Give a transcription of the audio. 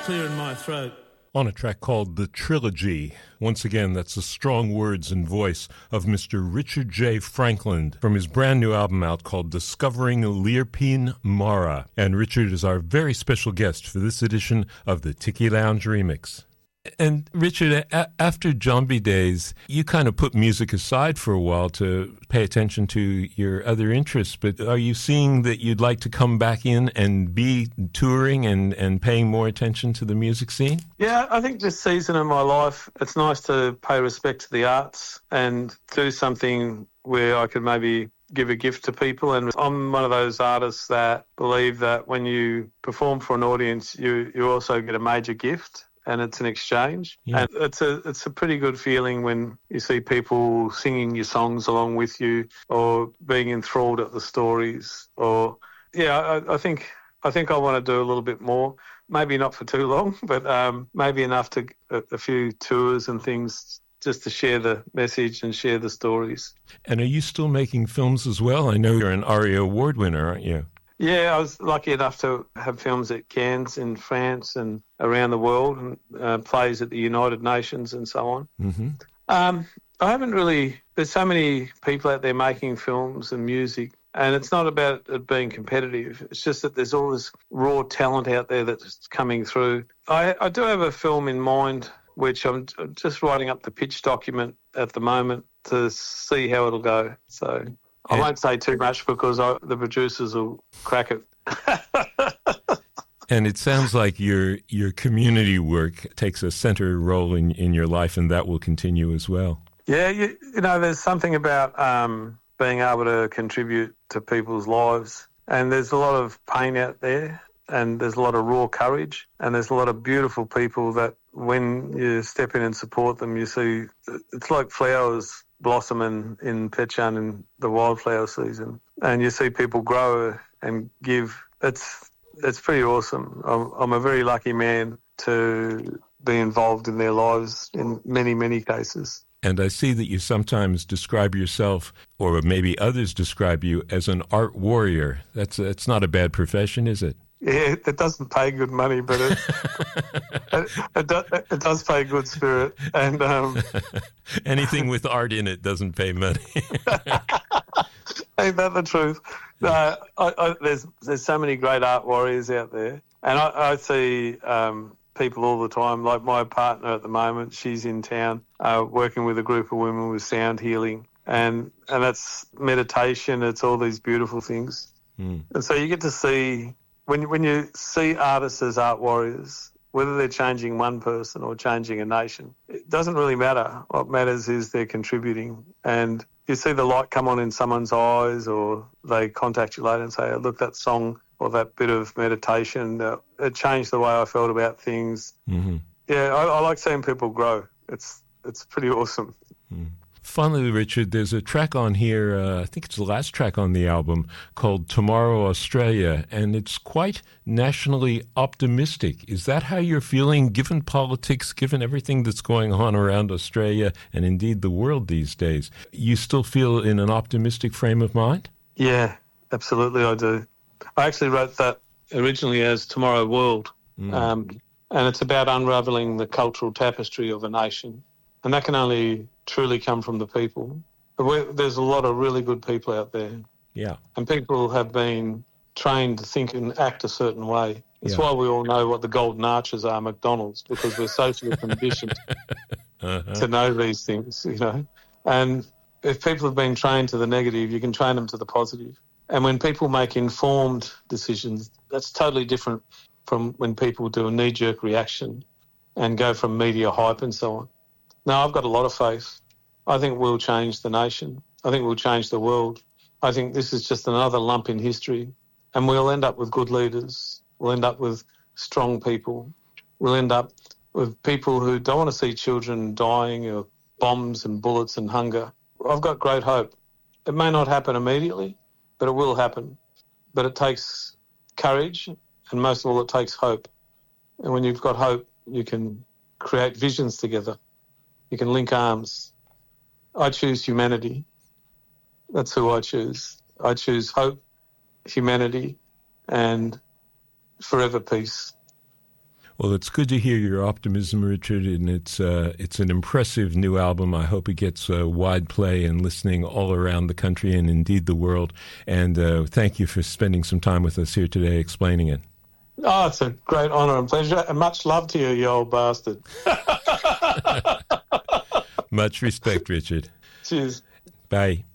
clearing my throat. On a track called The Trilogy. Once again, that's the strong words and voice of Mr. Richard J. Franklin from his brand new album out called Discovering Lirpin Mara. And Richard is our very special guest for this edition of the Tiki Lounge Remix. And Richard, after Zombie Days, you kind of put music aside for a while to pay attention to your other interests. But are you seeing that you'd like to come back in and be touring and paying more attention to the music scene? Yeah, I think this season of my life, it's nice to pay respect to the arts and do something where I could maybe give a gift to people. And I'm one of those artists that believe that when you perform for an audience, you also get a major gift. And it's an exchange. Yeah. And it's a pretty good feeling when you see people singing your songs along with you or being enthralled at the stories. Or, yeah, I think I want to do a little bit more. Maybe not for too long, but maybe enough to a few tours and things just to share the message and share the stories. And are you still making films as well? I know you're an ARIA Award winner, aren't you? Yeah, I was lucky enough to have films at Cannes in France and around the world, and plays at the United Nations and so on. Mm-hmm. I haven't really... There's so many people out there making films and music, and it's not about it being competitive. It's just that there's all this raw talent out there that's coming through. I do have a film in mind, which I'm just writing up the pitch document at the moment to see how it'll go. So... I won't say too much because the producers will crack it. And it sounds like your community work takes a center role in your life, and that will continue as well. Yeah, you know, there's something about being able to contribute to people's lives, and there's a lot of pain out there, and there's a lot of raw courage, and there's a lot of beautiful people that when you step in and support them, you see it's like flowers blossom in Pechan in the wildflower season, and you see people grow and give. It's pretty awesome. I'm a very lucky man to be involved in their lives in many, many cases. And I see that you sometimes describe yourself, or maybe others describe you, as an art warrior. That's not a bad profession, is it? Yeah, it doesn't pay good money, but it does pay good spirit. And anything with art in it doesn't pay money. Ain't that the truth? No, there's so many great art warriors out there, and I see people all the time. Like my partner at the moment, she's in town working with a group of women with sound healing, and that's meditation. It's all these beautiful things, and so you get to see. When you see artists as art warriors, whether they're changing one person or changing a nation, it doesn't really matter. What matters is they're contributing. And you see the light come on in someone's eyes, or they contact you later and say, oh, look, that song or that bit of meditation, it changed the way I felt about things. Mm-hmm. Yeah, I like seeing people grow. It's pretty awesome. Mm. Finally, Richard, there's a track on here, I think it's the last track on the album, called Tomorrow Australia, and it's quite nationally optimistic. Is that how you're feeling, given politics, given everything that's going on around Australia and indeed the world these days? You still feel in an optimistic frame of mind? Yeah, absolutely I do. I actually wrote that originally as Tomorrow World, and it's about unravelling the cultural tapestry of a nation. And that can only truly come from the people. But there's a lot of really good people out there. Yeah. And people have been trained to think and act a certain way. It's why we all know what the golden arches are, McDonald's, because we're socially conditioned to know these things, you know. And if people have been trained to the negative, you can train them to the positive. And when people make informed decisions, that's totally different from when people do a knee-jerk reaction and go from media hype and so on. No, I've got a lot of faith. I think we'll change the nation. I think we'll change the world. I think this is just another lump in history, and we'll end up with good leaders. We'll end up with strong people. We'll end up with people who don't want to see children dying of bombs and bullets and hunger. I've got great hope. It may not happen immediately, but it will happen. But it takes courage, and most of all, it takes hope. And when you've got hope, you can create visions together. You can link arms. I choose humanity. That's who I choose. I choose hope, humanity, and forever peace. Well, it's good to hear your optimism, Richard, and it's an impressive new album. I hope it gets wide play and listening all around the country and indeed the world. And thank you for spending some time with us here today explaining it. Oh, it's a great honour and pleasure, and much love to you, you old bastard. Much respect, Richard. Cheers. Bye.